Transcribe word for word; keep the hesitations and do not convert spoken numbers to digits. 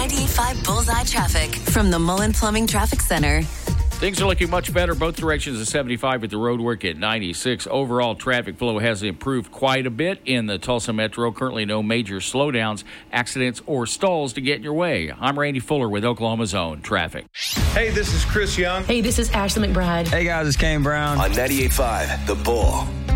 ninety-eight point five Bullseye Traffic from the Mullen Plumbing Traffic Center. Things are looking much better both directions of seventy-five with the road work at ninety-six. Overall, traffic flow has improved quite a bit in the Tulsa Metro. Currently, no major slowdowns, accidents, or stalls to get in your way. I'm Randy Fuller with Oklahoma's Own Traffic. Hey, this is Chris Young. Hey, this is Ashley McBride. Hey, guys, it's Kane Brown. On ninety-eight point five, The Bull.